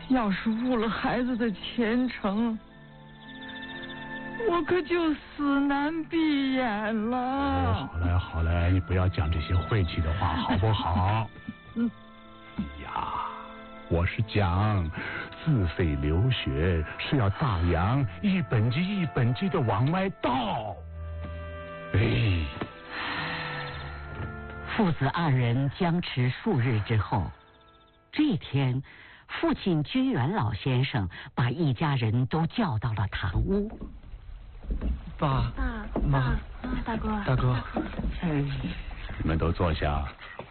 要是误了孩子的前程，我可就死难闭眼了。 好嘞，好嘞，你不要讲这些晦气的话，好不好？呀，我是讲自费留学是要大洋一本级一本级的往外倒。哎， 父子二人僵持数日之后，这天，父亲君元老先生把一家人都叫到了堂屋。 爸妈， 大哥， 大哥， 你们都坐下。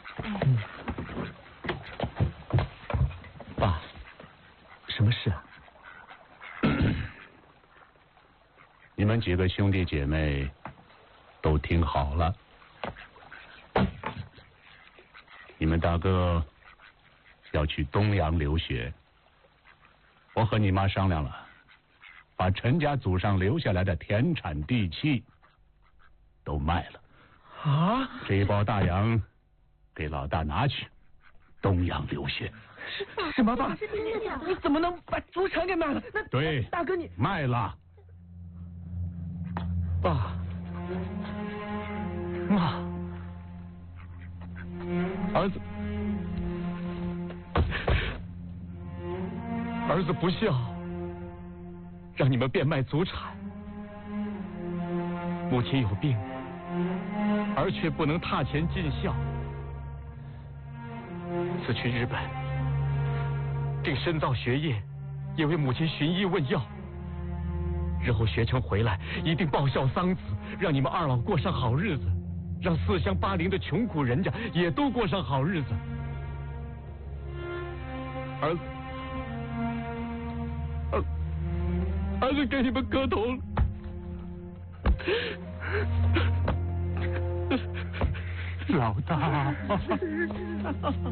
爸，什么事啊？ 你们几个兄弟姐妹都听好了，你们大哥要去东洋留学，我和你妈商量了，把陈家祖上留下来的田产地契都卖了。 啊！ 这一包大洋给老大拿去，东洋留学。 什么爸？你怎么能把祖产给卖了？那对， 大哥你卖了。 爸妈，儿子不孝，让你们变卖祖产。母亲有病，儿却不能踏前尽孝。此去日本，定深造学业，也为母亲寻医问药。日后学成回来，一定报效桑梓，让你们二老过上好日子，让四乡八邻的穷苦人家也都过上好日子。儿子给你们磕头了。 老大。